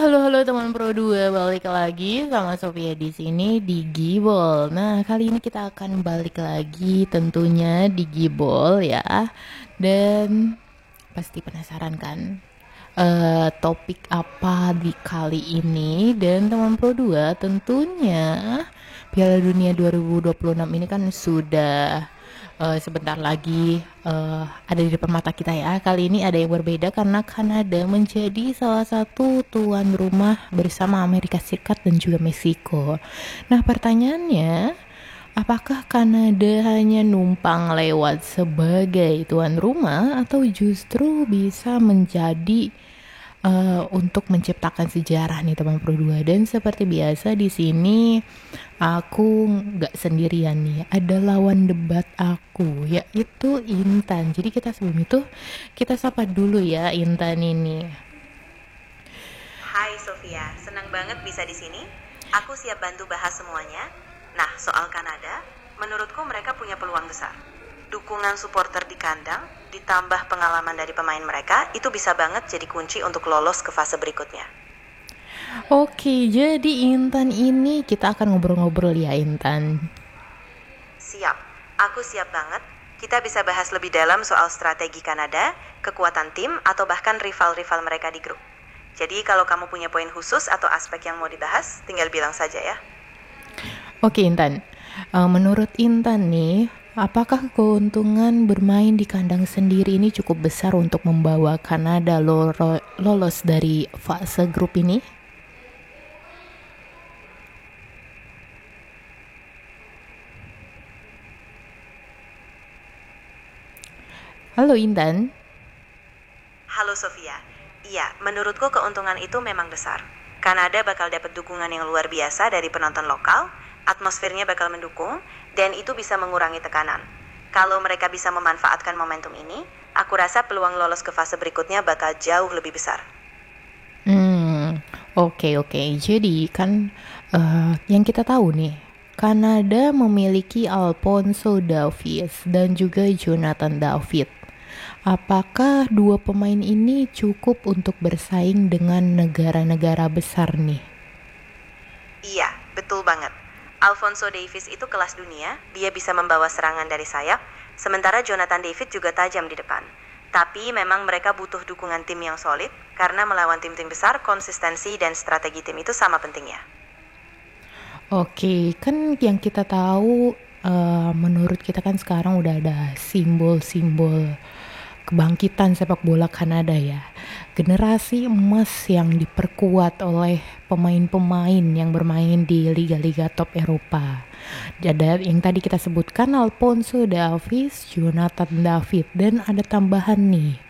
Halo teman Pro 2, balik lagi sama Sofia di sini di Gibol. Nah, kali ini kita akan balik lagi tentunya di Gibol ya. Dan pasti penasaran kan topik apa di kali ini. Dan teman Pro 2 tentunya Piala Dunia 2026 ini kan sudah sebentar lagi ada di depan mata kita ya. Kali ini ada yang berbeda karena Kanada menjadi salah satu tuan rumah bersama Amerika Serikat dan juga Meksiko. Nah, pertanyaannya, apakah Kanada hanya numpang lewat sebagai tuan rumah atau justru bisa menjadi untuk menciptakan sejarah nih teman Pro 2. Dan seperti biasa di sini aku nggak sendirian nih, ada lawan debat aku yaitu Intan. Jadi kita sebelum itu kita sapa dulu ya Intan ini. Hai Sofia, senang banget bisa di sini. Aku siap bantu bahas semuanya. Nah, soal Kanada, menurutku mereka punya peluang besar. Dukungan supporter di kandang, ditambah pengalaman dari pemain mereka, itu bisa banget jadi kunci untuk lolos ke fase berikutnya. Oke, jadi Intan ini kita akan ngobrol-ngobrol ya Intan. Siap, aku siap banget. Kita bisa bahas lebih dalam soal strategi Kanada, kekuatan tim, atau bahkan rival-rival mereka di grup. Jadi kalau kamu punya poin khusus atau aspek yang mau dibahas, tinggal bilang saja ya. Oke Intan, menurut Intan nih, apakah keuntungan bermain di kandang sendiri ini cukup besar untuk membawa Kanada lolos dari fase grup ini? Halo Intan. Halo Sofia. Iya, menurutku keuntungan itu memang besar. Kanada bakal dapat dukungan yang luar biasa dari penonton lokal, atmosfernya bakal mendukung, dan itu bisa mengurangi tekanan. Kalau mereka bisa memanfaatkan momentum ini, aku rasa peluang lolos ke fase berikutnya bakal jauh lebih besar. Oke. Jadi kan yang kita tahu nih, Kanada memiliki Alphonso Davies dan juga Jonathan David. Apakah dua pemain ini cukup untuk bersaing dengan negara-negara besar nih? Iya, betul banget. Alphonso Davies itu kelas dunia, dia bisa membawa serangan dari sayap, sementara Jonathan David juga tajam di depan. Tapi memang mereka butuh dukungan tim yang solid, karena melawan tim-tim besar, konsistensi dan strategi tim itu sama pentingnya. Oke, kan yang kita tahu menurut kita kan sekarang udah ada simbol-simbol kebangkitan sepak bola Kanada ya. Generasi emas yang diperkuat oleh pemain-pemain yang bermain di liga-liga top Eropa. Ada yang tadi kita sebutkan Alphonso Davies, Jonathan David, dan ada tambahan nih.